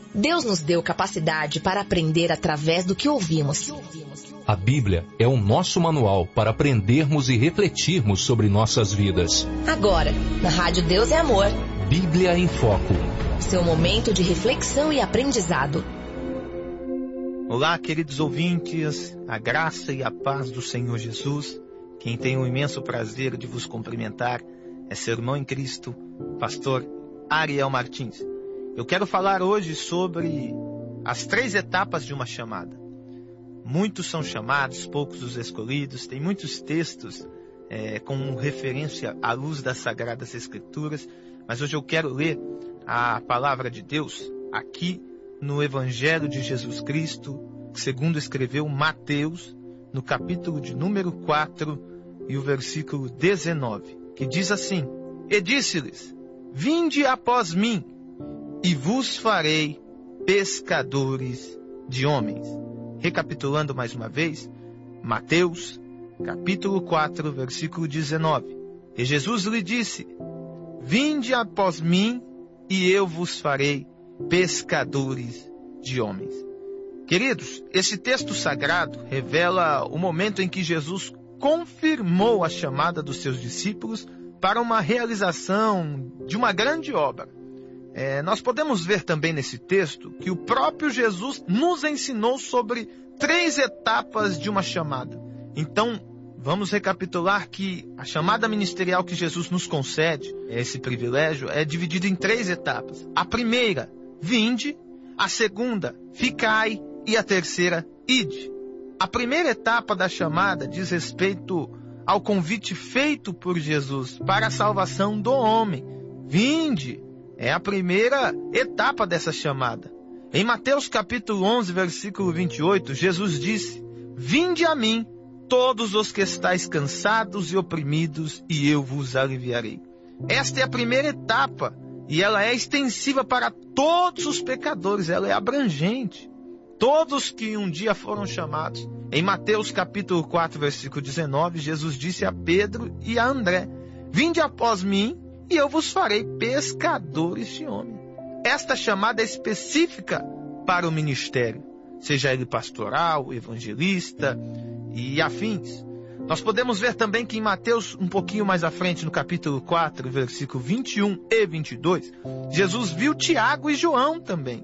Deus nos deu capacidade para aprender através do que ouvimos. A Bíblia é o nosso manual para aprendermos e refletirmos sobre nossas vidas. Agora, na Rádio Deus é Amor. Bíblia em Foco. Seu momento de reflexão e aprendizado. Olá, queridos ouvintes, a graça e a paz do Senhor Jesus. Quem tem o imenso prazer de vos cumprimentar é seu irmão em Cristo, pastor Ariel Martins. Eu quero falar hoje sobre as 3 etapas de uma chamada. Muitos são chamados, poucos os escolhidos. Tem muitos textos com referência à luz das Sagradas Escrituras, mas hoje eu quero ler a palavra de Deus aqui no Evangelho de Jesus Cristo, segundo escreveu Mateus, no capítulo de número 4 e o versículo 19, que diz assim: E disse-lhes: Vinde após mim, e vos farei pescadores de homens. Recapitulando mais uma vez, Mateus, capítulo 4, versículo 19. E Jesus lhe disse: Vinde após mim, e eu vos farei pescadores de homens. Queridos, esse texto sagrado revela o momento em que Jesus confirmou a chamada dos seus discípulos para uma realização de uma grande obra. Nós podemos ver também nesse texto que o próprio Jesus nos ensinou sobre 3 etapas de uma chamada. Então, vamos recapitular que a chamada ministerial que Jesus nos concede, esse privilégio, é dividida em 3 etapas. A primeira, vinde; a segunda, ficai; e a terceira, ide. A primeira etapa da chamada diz respeito ao convite feito por Jesus para a salvação do homem. Vinde é a primeira etapa dessa chamada. Em Mateus capítulo 11, versículo 28, Jesus disse: Vinde a mim, todos os que estáis cansados e oprimidos, e eu vos aliviarei. Esta é a primeira etapa, e ela é extensiva para todos os pecadores, ela é abrangente. Todos que um dia foram chamados. Em Mateus capítulo 4, versículo 19, Jesus disse a Pedro e a André: Vinde após mim, e eu vos farei pescadores de homens. Esta chamada é específica para o ministério, seja ele pastoral, evangelista e afins. Nós podemos ver também que em Mateus, um pouquinho mais à frente, no capítulo 4, versículo 21 e 22, Jesus viu Tiago e João também,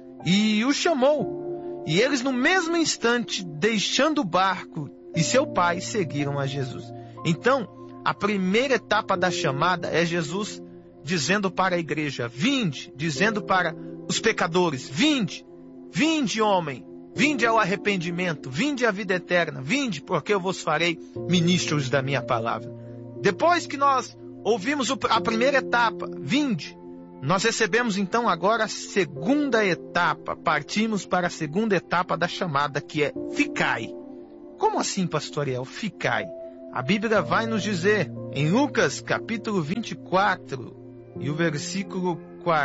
e os chamou. E eles, no mesmo instante, deixando o barco e seu pai, seguiram a Jesus. Então, a primeira etapa da chamada é Jesus dizendo para a igreja: vinde, dizendo para os pecadores: vinde, vinde, homem, vinde ao arrependimento, vinde à vida eterna, vinde, porque eu vos farei ministros da minha palavra. Depois que nós ouvimos a primeira etapa, vinde, nós recebemos então agora a segunda etapa, partimos para a segunda etapa da chamada, que é ficai. Como assim, pastor Ariel, ficai? A Bíblia vai nos dizer, em Lucas capítulo 24 e o versículo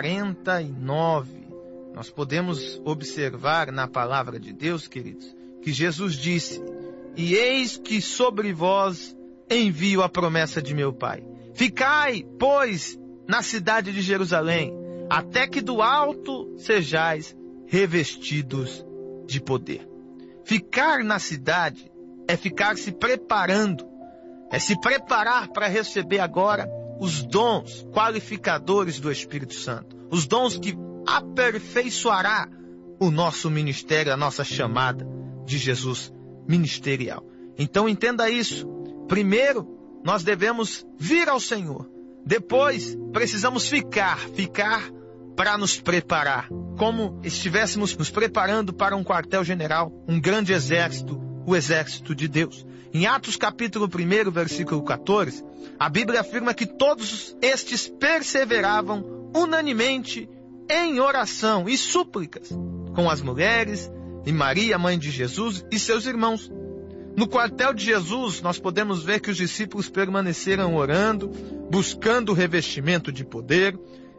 49, nós podemos observar na palavra de Deus, queridos, que Jesus disse: E eis que sobre vós envio a promessa de meu Pai. Ficai, pois, na cidade de Jerusalém, até que do alto sejais revestidos de poder. Ficar na cidade é ficar se preparando, é se preparar para receber agora os dons qualificadores do Espírito Santo, os dons que aperfeiçoará o nosso ministério, a nossa chamada de Jesus ministerial. Então entenda isso. Primeiro, nós devemos vir ao Senhor. Depois, precisamos ficar para nos preparar, como estivéssemos nos preparando para um quartel-general, um grande exército, o exército de Deus. Em Atos capítulo 1, versículo 14, a Bíblia afirma que todos estes perseveravam unanimemente em oração e súplicas com as mulheres e Maria, mãe de Jesus, e seus irmãos. No quartel de Jesus, nós podemos ver que os discípulos permaneceram orando, buscando o revestimento de poder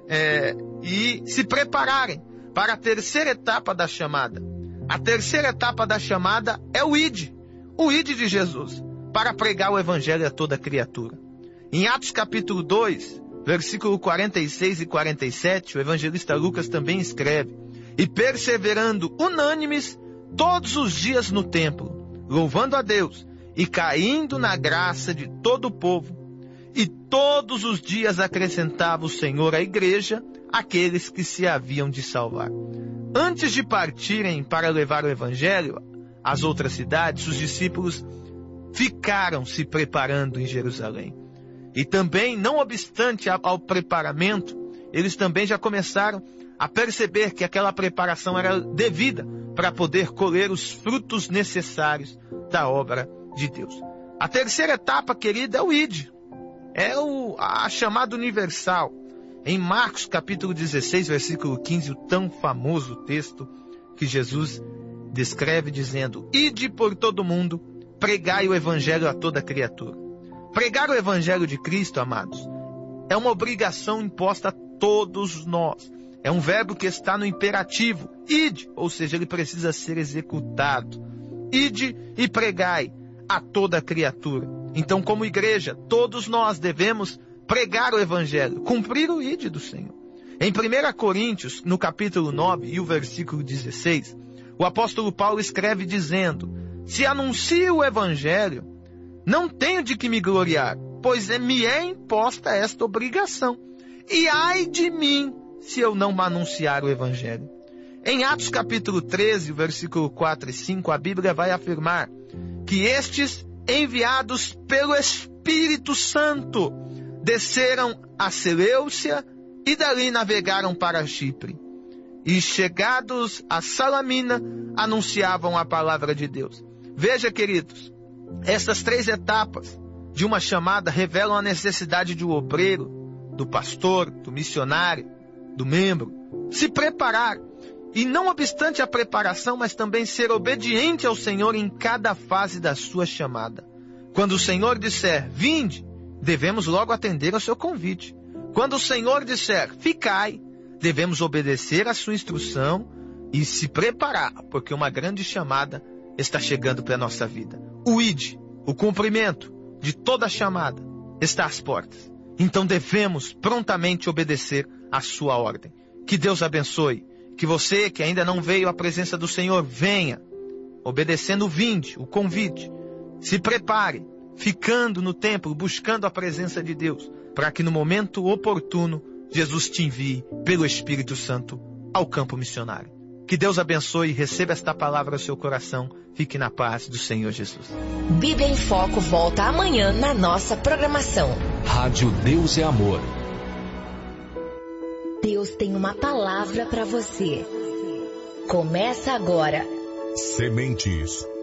e se prepararem para a terceira etapa da chamada. A terceira etapa da chamada é o ide de Jesus, para pregar o evangelho a toda criatura. Em Atos capítulo 2, versículo 46 e 47, o evangelista Lucas também escreve: e perseverando unânimes todos os dias no templo, louvando a Deus e caindo na graça de todo o povo. E todos os dias acrescentava o Senhor à igreja aqueles que se haviam de salvar. Antes de partirem para levar o evangelho às outras cidades, os discípulos ficaram se preparando em Jerusalém. E também, não obstante ao preparamento, eles também já começaram a perceber que aquela preparação era devida para poder colher os frutos necessários da obra de Deus. A terceira etapa, querida, é o ID. É a chamada universal. Em Marcos capítulo 16, versículo 15, o tão famoso texto que Jesus descreve dizendo: Ide por todo mundo, pregai o evangelho a toda criatura. Pregar o evangelho de Cristo, amados, é uma obrigação imposta a todos nós. É um verbo que está no imperativo, ide, ou seja, ele precisa ser executado. Ide e pregai a toda criatura. Então, como igreja, todos nós devemos pregar o evangelho, cumprir o ide do Senhor. Em 1 Coríntios, no capítulo 9 e o versículo 16, o apóstolo Paulo escreve dizendo: Se anuncio o evangelho, não tenho de que me gloriar, pois me é imposta esta obrigação. E ai de mim, se eu não anunciar o evangelho. Em Atos capítulo 13, versículo 4 e 5, a Bíblia vai afirmar que estes, enviados pelo Espírito Santo, desceram a Seleucia e dali navegaram para Chipre. E chegados a Salamina, anunciavam a palavra de Deus. Veja, queridos, essas três etapas de uma chamada revelam a necessidade do obreiro, do pastor, do missionário, do membro, se preparar. E não obstante a preparação, mas também ser obediente ao Senhor em cada fase da sua chamada. Quando o Senhor disser, vinde, devemos logo atender ao seu convite. Quando o Senhor disser, ficai, devemos obedecer à sua instrução e se preparar, porque uma grande chamada está chegando para a nossa vida. O ide, o cumprimento de toda a chamada, está às portas. Então devemos prontamente obedecer à sua ordem. Que Deus abençoe. Que você que ainda não veio à presença do Senhor, venha, obedecendo o vinde, o convite. Se prepare, ficando no templo, buscando a presença de Deus, para que no momento oportuno, Jesus te envie pelo Espírito Santo ao campo missionário. Que Deus abençoe e receba esta palavra ao seu coração. Fique na paz do Senhor Jesus. Bíblia em Foco volta amanhã na nossa programação. Rádio Deus é Amor. Deus tem uma palavra para você. Começa agora. Sementes